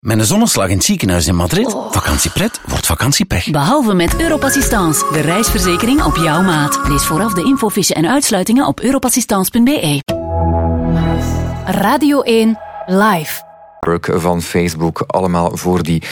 Met een zonneslag in het ziekenhuis in Madrid, vakantiepret wordt vakantiepech. Behalve met Europassistance, de reisverzekering op jouw maat. Lees vooraf de infofiche en uitsluitingen op europassistance.be. Radio 1 Live. Van Facebook, allemaal voor die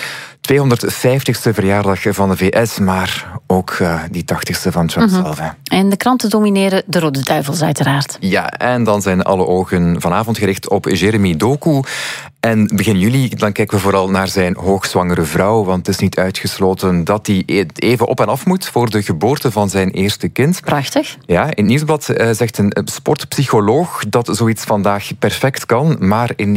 250ste verjaardag van de VS, maar ook die 80ste van Trump zelf. Hè. En de kranten domineren de Rode Duivels uiteraard. Ja, en dan zijn alle ogen vanavond gericht op Jeremy Doku. En begin juli, dan kijken we vooral naar zijn hoogzwangere vrouw, want het is niet uitgesloten dat hij even op en af moet voor de geboorte van zijn eerste kind. Prachtig. Ja, in het Nieuwsblad zegt een sportpsycholoog dat zoiets vandaag perfect kan, maar in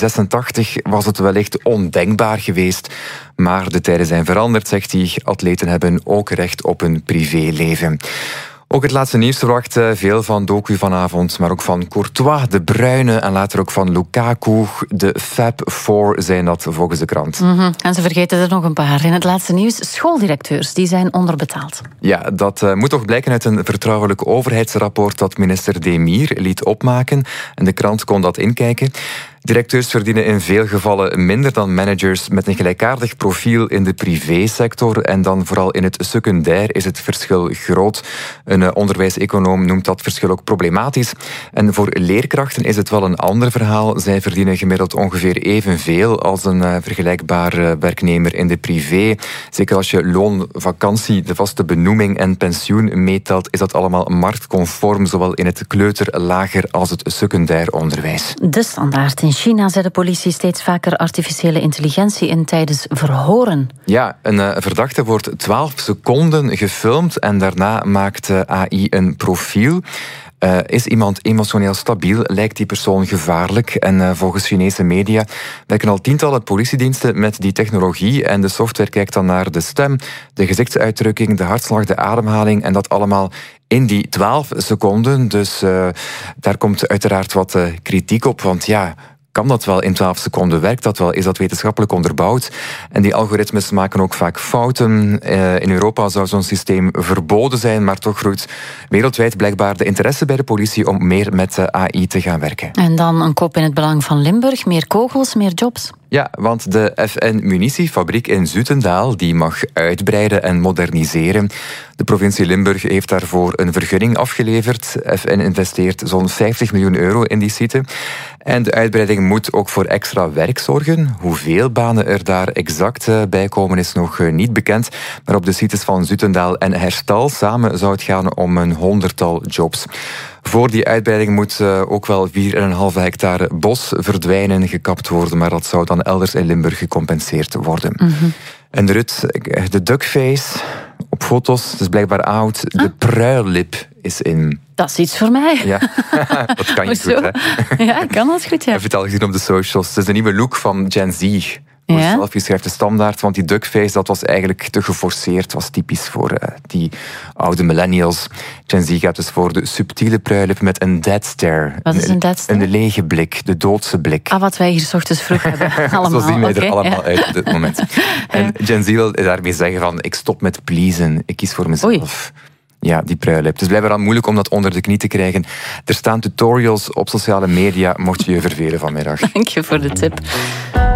1986 was het wellicht ondenkbaar geweest. Maar de tijden zijn veranderd, zegt hij. Atleten hebben ook recht op een privéleven. Ook het laatste nieuws verwacht veel van Doku vanavond, maar ook van Courtois, De Bruyne en later ook van Lukaku. De Fab Four zijn dat volgens de krant. En ze vergeten er nog een paar. In het laatste nieuws, schooldirecteurs die zijn onderbetaald. Ja, dat moet toch blijken uit een vertrouwelijk overheidsrapport dat minister Demir liet opmaken. En de krant kon dat inkijken. Directeurs verdienen in veel gevallen minder dan managers met een gelijkaardig profiel in de privésector. En dan vooral in het secundair is het verschil groot. Een onderwijseconoom noemt dat verschil ook problematisch. En voor leerkrachten is het wel een ander verhaal. Zij verdienen gemiddeld ongeveer evenveel als een vergelijkbare werknemer in de privé. Zeker als je loon, vakantie, de vaste benoeming en pensioen meetelt, is dat allemaal marktconform, zowel in het kleuter-, lager als het secundair onderwijs. De Standaard. In China zet de politie steeds vaker artificiële intelligentie in tijdens verhoren. Ja, een verdachte wordt 12 seconden gefilmd en daarna maakt AI een profiel. Is iemand emotioneel stabiel? Lijkt die persoon gevaarlijk? En volgens Chinese media werken al tientallen politiediensten met die technologie. En de software kijkt dan naar de stem, de gezichtsuitdrukking, de hartslag, de ademhaling. En dat allemaal in die 12 seconden. Dus daar komt uiteraard wat kritiek op. Want ja, kan dat wel in 12 seconden? Werkt dat wel? Is dat wetenschappelijk onderbouwd? En die algoritmes maken ook vaak fouten. In Europa zou zo'n systeem verboden zijn, maar toch groeit wereldwijd blijkbaar de interesse bij de politie om meer met AI te gaan werken. En dan een kop in het belang van Limburg. Meer kogels, meer jobs. Ja, want de FN-munitiefabriek in Zutendaal die mag uitbreiden en moderniseren. De provincie Limburg heeft daarvoor een vergunning afgeleverd. FN investeert zo'n 50 miljoen euro in die site. En de uitbreiding moet ook voor extra werk zorgen. Hoeveel banen er daar exact bij komen is nog niet bekend. Maar op de sites van Zutendaal en Herstal samen zou het gaan om een 100-tal jobs. Voor die uitbreiding moet ook wel 4,5 hectare bos verdwijnen, gekapt worden, maar dat zou dan elders in Limburg gecompenseerd worden. En de duckface op foto's, het is blijkbaar oud, de pruillip is in. Dat is iets voor mij. Ja, dat kan je goed, hè? Ja, ik kan dat goed, ja. Heb je het al gezien op de socials? Het is de nieuwe look van Gen Z. Zelf schrijft de Standaard, want die duckface dat was eigenlijk te geforceerd, was typisch voor die oude millennials. Gen Z gaat dus voor de subtiele pruilip met een dead stare. Wat is een dead stare? Een lege blik, de doodse blik. Wat wij hier 's ochtends vroeg hebben. Allemaal. Zo zien wij er allemaal uit op dit moment. En Gen Z wil daarmee zeggen van, ik stop met pleasen, ik kies voor mezelf. Oei. Ja, die pruilip. Het is blijkbaar moeilijk om dat onder de knie te krijgen. Er staan tutorials op sociale media, mocht je je vervelen vanmiddag. Dank je voor de tip.